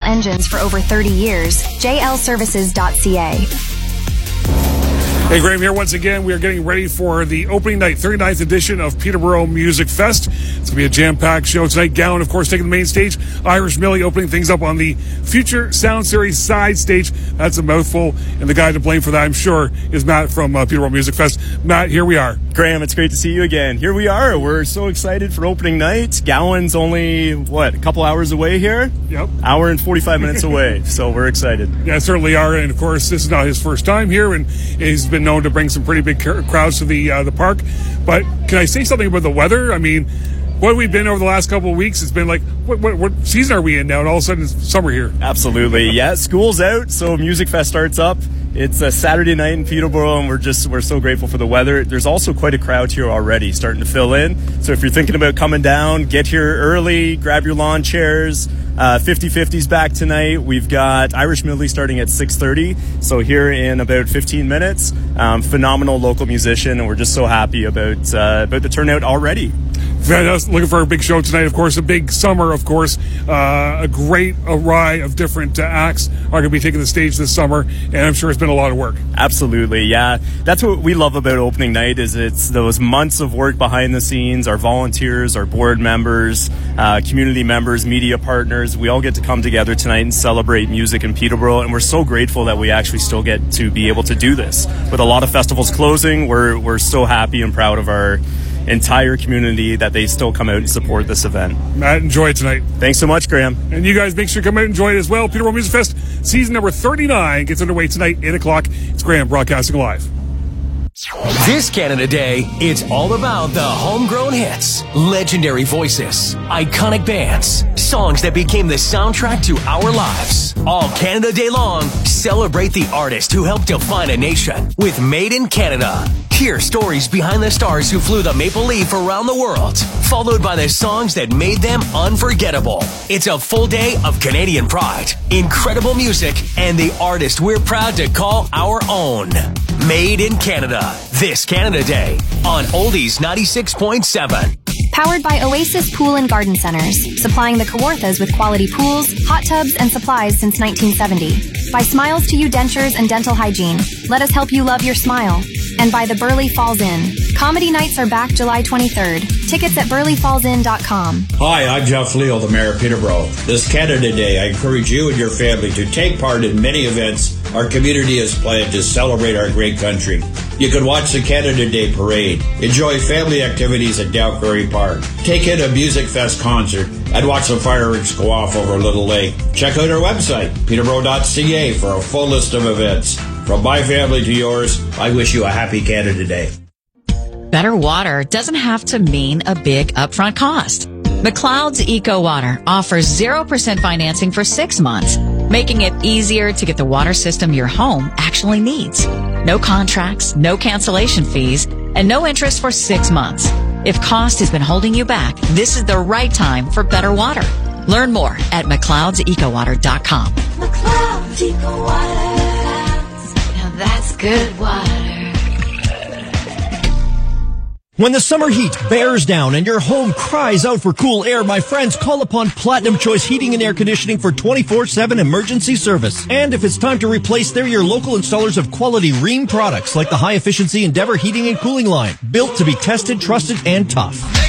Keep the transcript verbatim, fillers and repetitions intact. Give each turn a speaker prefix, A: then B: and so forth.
A: engines for over thirty years. J L services dot c a.
B: Hey, Graham here once again. We are getting ready for the opening night, thirty-ninth edition of Peterborough Music Fest. It's going to be a jam-packed show tonight. Gowan, of course, taking the main stage. Irish Millie opening things up on the Future Sound Series side stage. That's a mouthful. And the guy to blame for that, I'm sure, is Matt from uh, Peterborough Music Fest. Matt, here we are.
C: Graham, it's great to see you again. Here we are. We're so excited for opening night. Gowan's only, what, a couple hours away here?
B: Yep.
C: Hour and forty-five minutes away. So we're excited.
B: Yeah, certainly are. And, of course, this is not his first time here, and he's been known to bring some pretty big crowds to the uh, the park. But can I say something about the weather? I mean, what we've been over the last couple of weeks, it's been like, what, what, what season are we in now? And all of a sudden, it's summer here.
C: Absolutely. Yeah, school's out, so Music Fest starts up. It's a Saturday night in Peterborough, and we're just we're so grateful for the weather. There's also quite a crowd here already, starting to fill in. So if you're thinking about coming down, get here early, grab your lawn chairs. Uh, fifty-fifty's back tonight. We've got Irish Millie starting at six thirty. So here in about fifteen minutes. Um, phenomenal local musician, and we're just so happy about uh, about the turnout already.
B: Looking for a big show tonight, of course, a big summer, of course. Uh, a great array of different uh, acts are going to be taking the stage this summer, and I'm sure it's been a lot of work.
C: Absolutely, yeah. That's what we love about opening night, is it's those months of work behind the scenes. Our volunteers, our board members, uh, community members, media partners, we all get to come together tonight and celebrate music in Peterborough, and we're so grateful that we actually still get to be able to do this. With a lot of festivals closing, we're we're so happy and proud of our entire community that they still come out and support this event.
B: Matt, enjoy it tonight.
C: Thanks so much, Graham.
B: And you guys make sure to come out and enjoy it as well. Peterborough Music Fest season number thirty-nine gets underway tonight, eight o'clock. It's Graham broadcasting live.
D: This Canada Day, it's all about the homegrown hits, legendary voices, iconic bands, songs that became the soundtrack to our lives. All Canada Day long, celebrate the artists who helped define a nation with Made in Canada. Hear stories behind the stars who flew the Maple Leaf around the world, followed by the songs that made them unforgettable. It's a full day of Canadian pride, incredible music, and the artist we're proud to call our own. Made in Canada, this Canada Day on Oldies ninety-six point seven.
A: Powered by Oasis Pool and Garden Centers, supplying the Kawarthas with quality pools, hot tubs, and supplies since nineteen seventy. By Smiles to You Dentures and Dental Hygiene, let us help you love your smile. And by the Burley Falls Inn. Comedy nights are back July twenty-third. Tickets at burley falls inn dot com.
E: Hi, I'm Jeff Leo, the Mayor of Peterborough. This Canada Day, I encourage you and your family to take part in many events our community has planned to celebrate our great country. You can watch the Canada Day Parade, enjoy family activities at Downquarry Park, take in a Music Fest concert, and watch the fireworks go off over Little Lake. Check out our website, peterborough dot c a, for a full list of events. From my family to yours, I wish you a happy Canada Day.
F: Better water doesn't have to mean a big upfront cost. McLeod's Eco Water offers zero percent financing for six months, making it easier to get the water system your home actually needs. No contracts, no cancellation fees, and no interest for six months. If cost has been holding you back, this is the right time for better water. Learn more at m c leods eco water dot com.
G: McLeod's Eco Water. Now that's good water.
H: When the summer heat bears down and your home cries out for cool air, my friends, call upon Platinum Choice Heating and Air Conditioning for twenty-four seven emergency service. And if it's time to replace, they're your local installers of quality Rheem products like the high-efficiency Endeavour heating and cooling line, built to be tested, trusted, and tough.